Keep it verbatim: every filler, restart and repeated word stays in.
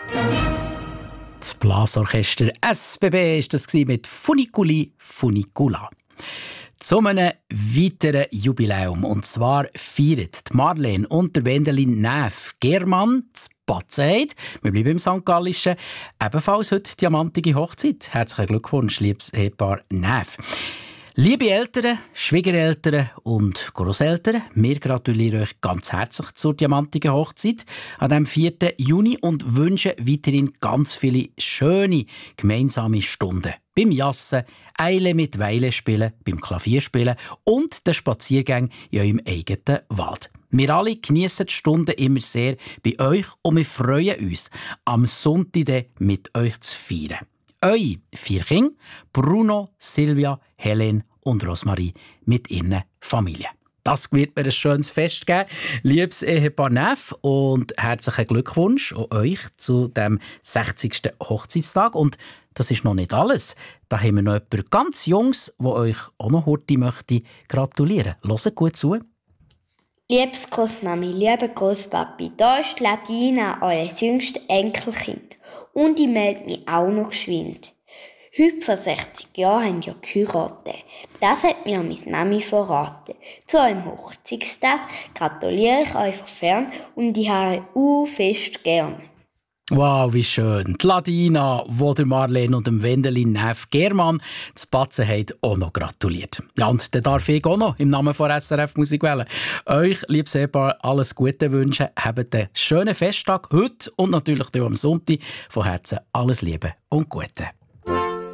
Das Blasorchester S B B war das mit Funiculi Funicula. Zu einem weiteren Jubiläum. Und zwar feiert die Marlene und der Wendelin Näf Germann zu Batzenheide, wir bleiben im Sankt Gallischen, ebenfalls heute diamantige Hochzeit. Herzlichen Glückwunsch, liebes Ehepaar Näf. Liebe Eltern, Schwiegereltern und Grosseltern, wir gratulieren euch ganz herzlich zur diamantigen Hochzeit an dem vierten Juni und wünschen weiterhin ganz viele schöne gemeinsame Stunden. Beim Jassen, Eile mit Weile spielen, beim Klavierspielen und den Spaziergängen in eurem eigenen Wald. Wir alle geniessen die Stunden immer sehr bei euch und wir freuen uns, am Sonntag mit euch zu feiern. Eure vier Kinder, Bruno, Silvia, Helen und Rosmarie mit ihren Familien. Das wird mir ein schönes Fest geben. Liebes Ehepaar Näf und herzlichen Glückwunsch an euch zu dem sechzigsten Hochzeitstag. Und das ist noch nicht alles. Da haben wir noch jemanden ganz Jungs, der euch auch noch heute möchte gratulieren. Hört gut zu. Liebes Großmami, lieber Großpapi, da ist Ladina, euer jüngstes Enkelkind. Und ich melde mich auch noch geschwind. Heute vor sechzig Jahren haben wir geheiratet. Das hat mir meine Mami verraten. Zu eurem Hochzeitstag gratuliere ich euch von fern und ich habe euch fest gern. Wow, wie schön. Die Ladina, die der Marlene und dem Wendelin Näf Germann zu Batzenheide auch noch gratuliert. Ja, und dann darf ich auch noch im Namen von S R F Musikwelle euch, liebes Ehepaar, alles Gute wünschen. Habt einen schönen Festtag heute und natürlich auch am Sonntag. Von Herzen alles Liebe und Gute.